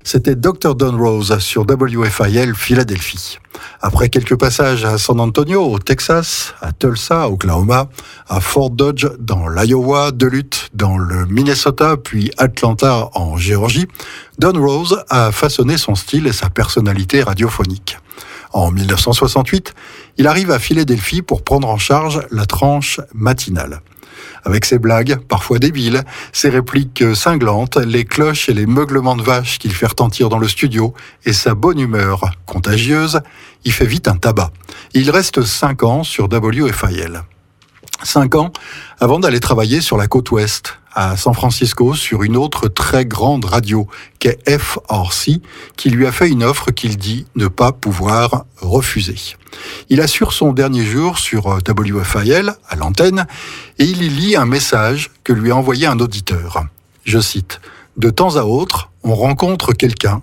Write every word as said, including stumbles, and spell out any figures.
C'était docteur Don Rose sur W F I L Philadelphie. Après quelques passages à San Antonio, au Texas, à Tulsa, Oklahoma, à Fort Dodge, dans l'Iowa, Duluth, dans le Minnesota, puis Atlanta, en Géorgie, Don Rose a façonné son style et sa personnalité radiophonique. En dix-neuf cent soixante-huit, il arrive à Philadelphie pour prendre en charge la tranche matinale. Avec ses blagues, parfois débiles, ses répliques cinglantes, les cloches et les meuglements de vaches qu'il fait retentir dans le studio, et sa bonne humeur contagieuse, il fait vite un tabac. Il reste cinq ans sur W F I L. Cinq ans avant d'aller travailler sur la côte ouest, à San Francisco, sur une autre très grande radio, qu'est F R C, qui lui a fait une offre qu'il dit ne pas pouvoir refuser. Il assure son dernier jour sur W F I L, à l'antenne, et il y lit un message que lui a envoyé un auditeur. Je cite « De temps à autre, on rencontre quelqu'un